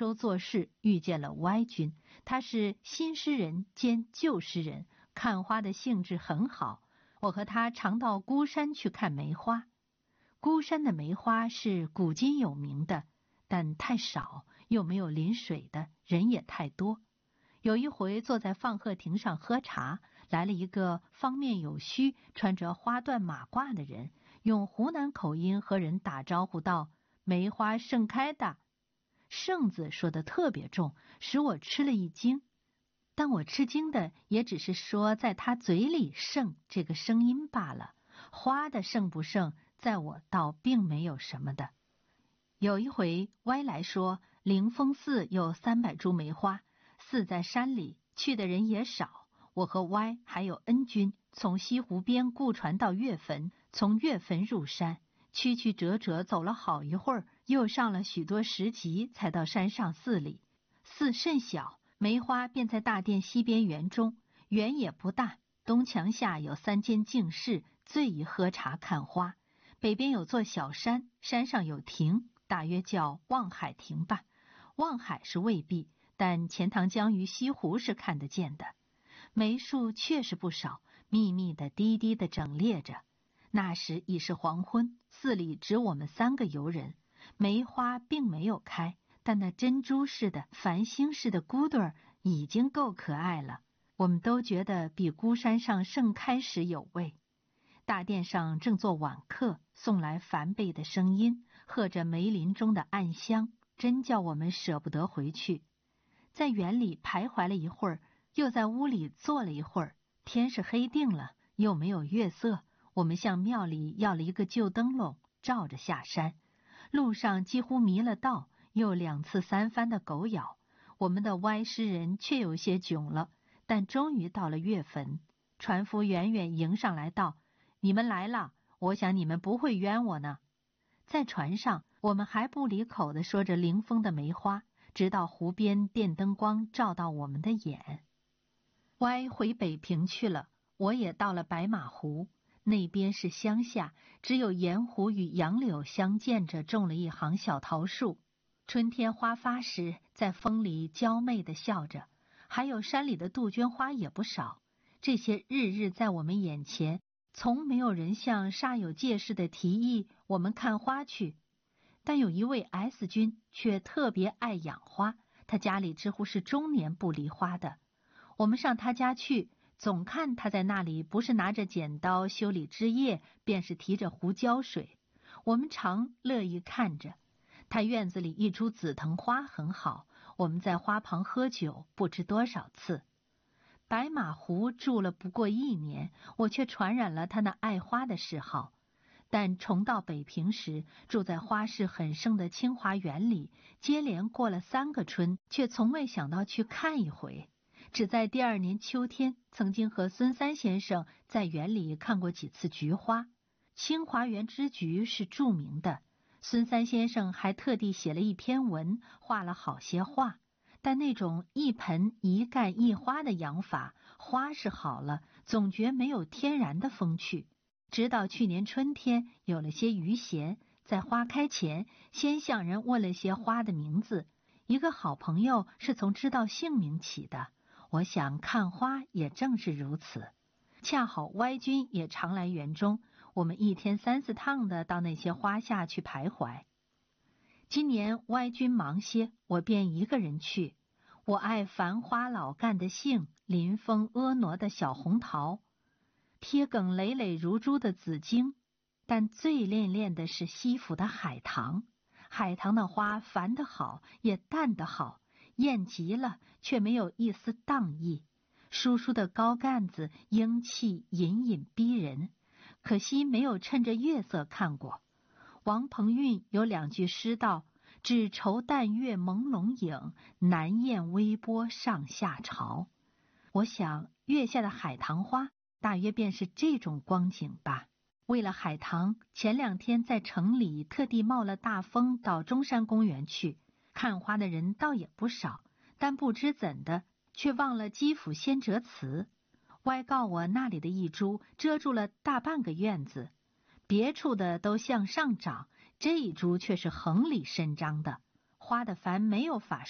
州做事，遇见了歪君，他是新诗人兼旧诗人，看花的兴致很好。我和他常到孤山去看梅花。孤山的梅花是古今有名的，但太少，又没有临水的，人也太多。有一回坐在放鹤亭上喝茶，来了一个方面有须、穿着花缎马褂的人，用湖南口音和人打招呼道：“梅花盛开的。”盛字说得特别重，使我吃了一惊。但我吃惊的也只是说在他嘴里盛这个声音罢了，花的盛不盛，在我倒并没有什么的。有一回歪来说灵峰寺有300株梅花，寺在山里，去的人也少。我和歪还有恩君从西湖边雇船到岳坟，从岳坟入山，曲曲折折走了好一会儿，又上了许多石级，才到山上寺里。寺甚小，梅花便在大殿西边园中，园也不大，东墙下有3间净室，最宜喝茶看花。北边有座小山，山上有亭，大约叫望海亭吧。望海是未必，但钱塘江与西湖是看得见的。梅树确实不少，密密的低低的整列着。那时已是黄昏，寺里只我们3个游人，梅花并没有开，但那珍珠似的、繁星似的骨朵已经够可爱了。我们都觉得比孤山上盛开时有味。大殿上正做晚课，送来梵呗的声音，和着梅林中的暗香，真叫我们舍不得回去。在园里徘徊了一会儿，又在屋里坐了一会儿，天是黑定了，又没有月色，我们向庙里要了一个旧灯笼，照着下山。路上几乎迷了道，又2次3番的狗咬，我们的歪诗人却有些窘了，但终于到了岳坟。船夫远远迎上来道：“你们来了，我想你们不会冤我呢。”在船上，我们还不离口地说着灵峰的梅花，直到湖边电灯光照到我们的眼。歪回北平去了，我也到了白马湖。那边是乡下，只有盐湖与杨柳相间着种了一行小桃树。春天花发时，在风里娇媚地笑着，还有山里的杜鹃花也不少。这些日日在我们眼前，从没有人像煞有介事地提议我们看花去。但有一位 S 君却特别爱养花，他家里几乎是终年不离花的。我们上他家去，总看他在那里不是拿着剪刀修理枝叶，便是提着壶浇水。我们常乐意看着。他院子里一株紫藤花很好，我们在花旁喝酒不知多少次。白马湖住了不过1年，我却传染了他那爱花的嗜好。但重到北平时，住在花市很盛的清华园里，接连过了3个春，却从未想到去看一回。只在第2年秋天，曾经和孙三先生在园里看过几次菊花。清华园之菊是著名的，孙三先生还特地写了一篇文，画了好些画。但那种一盆一干一花的养法，花是好了，总觉没有天然的风趣。直到去年春天有了些余闲，在花开前先向人问了些花的名字，一个好朋友是从知道姓名起的。我想看花也正是如此。恰好歪君也常来园中，我们1天3、4趟的到那些花下去徘徊。今年歪君忙些，我便一个人去。我爱繁花老干的杏，临风婀娜的小红桃，贴梗累累如珠的紫荆，但最恋恋的是西府的海棠。海棠的花繁得好，也淡得好，艳极了，却没有一丝荡意。疏疏的高干子，英气隐隐逼人，可惜没有趁着月色看过。王鹏运有2句诗道：“只愁淡月朦胧影，难厌微波上下潮。”我想月下的海棠花大约便是这种光景吧。为了海棠，前2天在城里特地冒了大风到中山公园去，看花的人倒也不少，但不知怎的，却忘了基辅先哲祠。歪告我那里的一株遮住了大半个院子，别处的都向上长，这一株却是横里伸张的，花的繁没有法